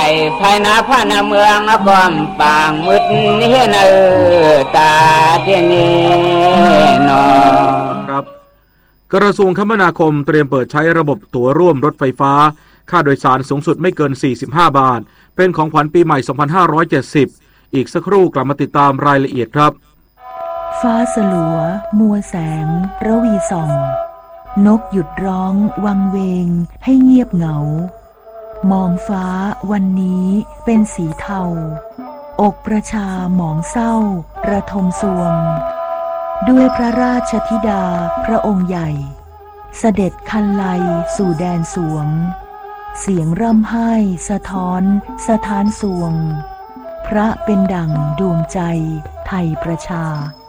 ภายนาพานาเมืองบอมปางมืดเห็นตาเทียนีนอครับกระทรวงคมนาคมเตรียมเปิดใช้ระบบตั๋วร่วมรถไฟฟ้าค่าโดยสารสูงสุดไม่เกิน45 บาทเป็นของขวัญปีใหม่2570อีกสักครู่กลับมาติดตามรายละเอียดครับฟ้าสลัวมัวแสงระวีส่องนกหยุดร้องวังเวงให้เงียบเหงามองฟ้าวันนี้เป็นสีเทาอกประชาหมองเศร้าระทมสวงด้วยพระราชธิดาพระองค์ใหญ่เสด็จคันไลสู่แดนสวงเสียงร่ำไห้สะท้อนสถานสวงพระเป็นดั่งดวงใจไทยประชา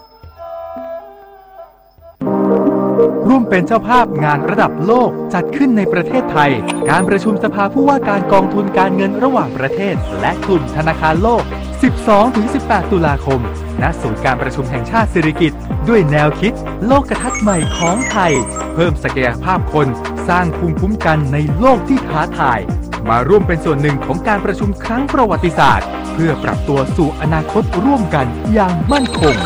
ร่วมเป็นเจ้าภาพงานระดับโลกจัดขึ้นในประเทศไทยการประชุมสภาผู้ว่าการกองทุนการเงินระหว่างประเทศและกลุ่มธนาคารโลก 12-18 ตุลาคมณศูนย์การประชุมแห่งชาติสิริกิติ์ด้วยแนวคิดโลกทัศน์ใหม่ของไทยเพิ่มศักยภาพคนสร้างภูมิคุ้มกันในโลกที่ท้าทายมาร่วมเป็นส่วนหนึ่งของการประชุมครั้งประวัติศาสตร์เพื่อปรับตัวสู่อนาคตร่วมกันอย่างมั่นคง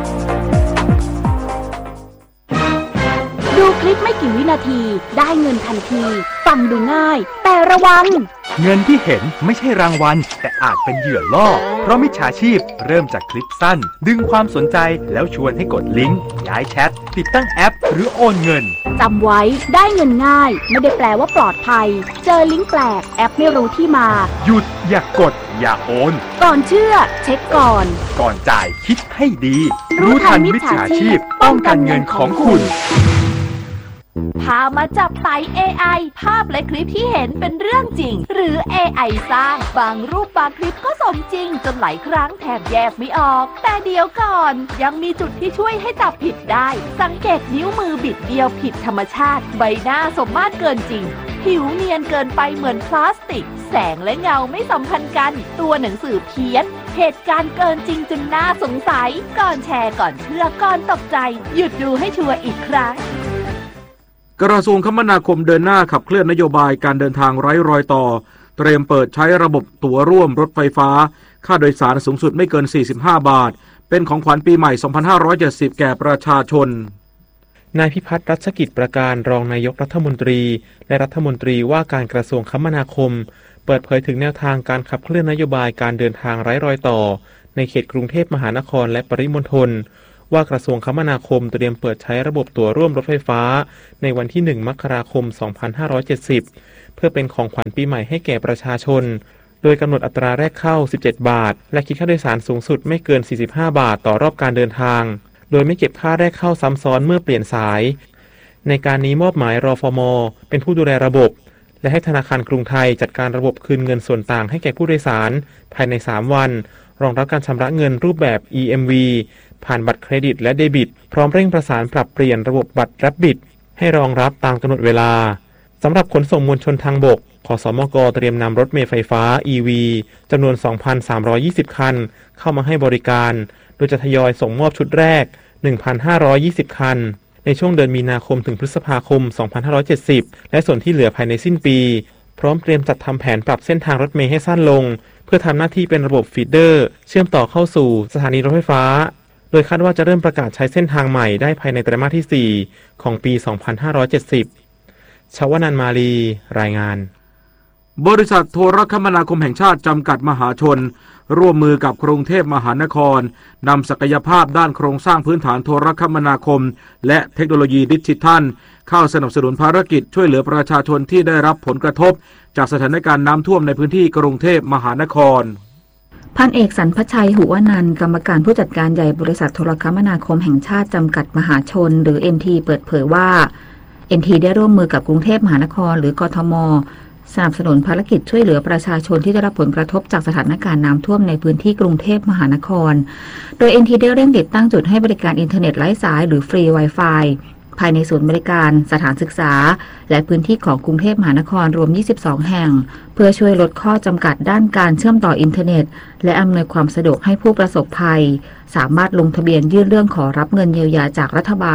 ดูคลิปไม่กี่วินาทีได้เงินทันทีฟังดูง่ายแต่ระวังเงินที่เห็นไม่ใช่รางวัลแต่อาจเป็นเหยื่อล่อเพราะมิจฉาชีพเริ่มจากคลิปสั้นดึงความสนใจแล้วชวนให้กดลิงก์ย้ายแชทติดตั้งแอปหรือโอนเงินจำไว้ได้เงินง่ายไม่ได้แปลว่าปลอดภัยเจอลิงก์แปลกแอปไม่รู้ที่มาหยุดอย่ากดอย่าโอนก่อนเชื่อเช็คก่อนจ่ายคิดให้ดีรู้ทันมิจฉาชีพป้องกันเงินของคุณพามาจับไต่ AI ภาพและคลิปที่เห็นเป็นเรื่องจริงหรือ AI สร้างบางรูปบางคลิปก็สมจริงจนหลายครั้งแทบแยกไม่ออกแต่เดี๋ยวก่อนยังมีจุดที่ช่วยให้จับผิดได้สังเกตนิ้วมือบิดเดียวผิดธรรมชาติใบหน้าสมมาตรเกินจริงผิวเนียนเกินไปเหมือนพลาสติกแสงและเงาไม่สัมพันธ์กันตัวหนังสือเพี้ยนเหตุการณ์เกินจริงจนน่าสงสัยก่อนแชร์ก่อนเชื่อก่อนตกใจหยุดดูให้ชัวร์อีกครั้งกระทรวงคมนาคมเดินหน้าขับเคลื่อนนโยบายการเดินทางไร้รอยต่อเตรียมเปิดใช้ระบบตั๋วร่วมรถไฟฟ้าค่าโดยสารสูงสุดไม่เกิน45 บาทเป็นของขวัญปีใหม่2570แก่ประชาชนนายพิพัฒน์รัชกิจประการรองนายกรัฐมนตรีและรัฐมนตรีว่าการกระทรวงคมนาคมเปิดเผยถึงแนวทางการขับเคลื่อนนโยบายการเดินทางไร้รอยต่อในเขตกรุงเทพมหานครและปริมณฑลว่ากระทรวงคมนาคมเตรียมเปิดใช้ระบบตั๋วร่วมรถไฟฟ้าในวันที่1 มกราคม 2570เพื่อเป็นของขวัญปีใหม่ให้แก่ประชาชนโดยกำหนดอัตราแรกเข้า17 บาทและคิดค่าโดยสารสูงสุดไม่เกิน45 บาทต่อรอบการเดินทางโดยไม่เก็บค่าแรกเข้าซ้ำซ้อนเมื่อเปลี่ยนสายในการนี้มอบหมายรฟม.เป็นผู้ดูแลระบบและให้ธนาคารกรุงไทยจัดการระบบคืนเงินส่วนต่างให้แก่ผู้โดยสารภายใน3 วันรองรับการชำระเงินรูปแบบ EMV ผ่านบัตรเครดิตและเดบิตพร้อมเร่งประสานปรับเปลี่ยนระบบบัตรแรปบิตให้รองรับตามกำหนดเวลาสำหรับขนส่งมวลชนทางบกขสมก.เตรียมนำรถเมล์ไฟฟ้า EV จำนวน 2,320 คันเข้ามาให้บริการโดยจะทยอยส่งมอบชุดแรก 1,520 คันในช่วงเดือนมีนาคมถึงพฤษภาคม 2570และส่วนที่เหลือภายในสิ้นปีพร้อมเตรียมจัดทำแผนปรับเส้นทางรถเมล์ให้สั้นลงเพื่อทำหน้าที่เป็นระบบฟีดเดอร์เชื่อมต่อเข้าสู่สถานีรถไฟฟ้าโดยคาดว่าจะเริ่มประกาศใช้เส้นทางใหม่ได้ภายในไตรมาสที่ 4 ของปี 2570 ชวนันท์มาลีรายงานบริษัทโทรคมนาคมแห่งชาติจำกัดมหาชนร่วมมือกับกรุงเทพมหานครนำศักยภาพด้านโครงสร้างพื้นฐานโทรคมนาคมและเทคโนโลยีดิจิทัลเข้าสนับสนุนภารกิจช่วยเหลือประชาชนที่ได้รับผลกระทบจากสถานการณ์น้ำท่วมในพื้นที่กรุงเทพมหานครพันเอกสรรพชัยหุวนันท์กรรมการผู้จัดการใหญ่บริษัทโทรคมนาคมแห่งชาติจำกัดมหาชนหรือ NT เปิดเผยว่า NT ได้ร่วมมือกับกรุงเทพมหานครหรือกทม.สนับสนุนภารกิจช่วยเหลือประชาชนที่ได้รับผลกระทบจากสถานการณ์น้ำท่วมในพื้นที่กรุงเทพมหานครโดย NT ได้เร่งติดตั้งจุดให้บริการอินเทอร์เน็ตไร้สายหรือฟรี Wi-Fi ภายในศูนย์บริการสถานศึกษาและพื้นที่ของกรุงเทพมหานครรวม22แห่งเพื่อช่วยลดข้อจำกัดด้านการเชื่อมต่ออินเทอร์เน็ตและอำนวยความสะดวกให้ผู้ประสบภัยสามารถลงทะเบียนยื่นเรื่องขอรับเงินเยียวยาจากรัฐบาล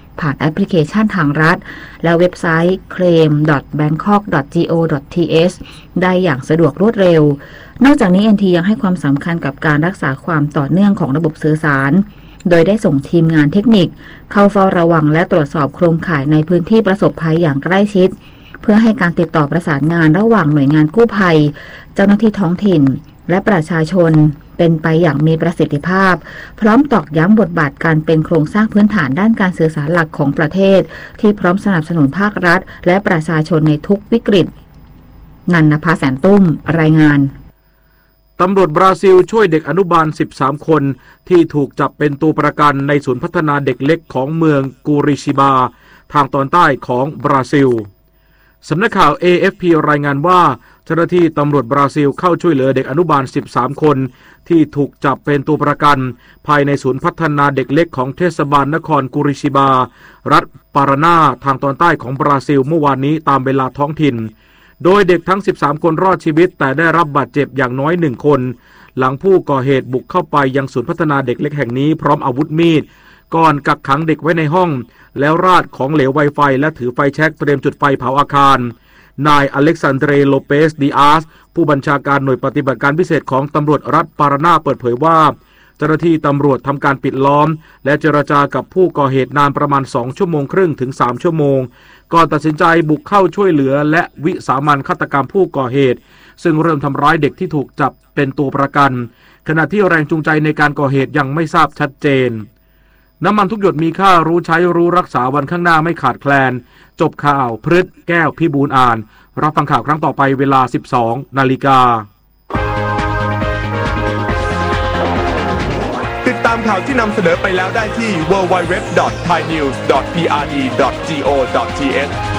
ผ่านแอปพลิเคชันทางรัฐและเว็บไซต์ claim.bangkok.go.th ได้อย่างสะดวกรวดเร็วนอกจากนี้ NT ยังให้ความสำคัญกับการรักษาความต่อเนื่องของระบบสื่อสารโดยได้ส่งทีมงานเทคนิคเข้าเฝ้าระวังและตรวจสอบโครงข่ายในพื้นที่ประสบภัยอย่างใกล้ชิดเพื่อให้การติดต่อประสานงานระหว่างหน่วยงานกู้ภัยเจ้าหน้าที่ท้องถิ่นและประชาชนเป็นไปอย่างมีประสิทธิภาพพร้อมตอกย้ำบทบาทการเป็นโครงสร้างพื้นฐานด้านการสื่อสารหลักของประเทศที่พร้อมสนับสนุนภาครัฐและประชาชนในทุกวิกฤตนันนภาแสนตุ้มรายงานตำรวจบราซิลช่วยเด็กอนุบาล13คนที่ถูกจับเป็นตัวประกันในศูนย์พัฒนาเด็กเล็กของเมืองกูริชิบาทางตอนใต้ของบราซิลสำนักข่าว AFP รายงานว่าเจ้าหน้าที่ตำรวจบราซิลเข้าช่วยเหลือเด็กอนุบาล13คนที่ถูกจับเป็นตัวประกันภายในศูนย์พัฒนาเด็กเล็กของเทศบาลนครกูริชิบารัฐปารานาทางตอนใต้ของบราซิลเมื่อวานนี้ตามเวลาท้องถิ่นโดยเด็กทั้ง13คนรอดชีวิตแต่ได้รับบาดเจ็บอย่างน้อย1คนหลังผู้ก่อเหตุบุกเข้าไปยังศูนย์พัฒนาเด็กเล็กแห่งนี้พร้อมอาวุธมีดก่อนกักขังเด็กไว้ในห้องแล้วราดของเหลวไวไฟและถือไฟแช็กเตรียมจุดไฟเผาอาคารนายอเล็กซานเดรโลเปสดิอาสผู้บัญชาการหน่วยปฏิบัติการพิเศษของตำรวจรัฐปารานาเปิดเผยว่าเจ้าหน้าที่ตำรวจทำการปิดล้อมและเจรจากับผู้ก่อเหตุนานประมาณ2 ชั่วโมงครึ่งถึง3 ชั่วโมงก่อนตัดสินใจบุกเข้าช่วยเหลือและวิสามัญฆาตกรรมผู้ก่อเหตุซึ่งเริ่มทำร้ายเด็กที่ถูกจับเป็นตัวประกันขณะที่แรงจูงใจในการก่อเหตุยังไม่ทราบชัดเจนน้ำมันทุกหยดมีค่ารู้ใช้รู้รักษาวันข้างหน้าไม่ขาดแคลนจบข่าวพฤษแก้วพิบูลอ่านรับฟังข่าวครั้งต่อไปเวลา 12:00 น. ติดตามข่าวที่นำเสนอไปแล้วได้ที่ www.thainews.prd.go.th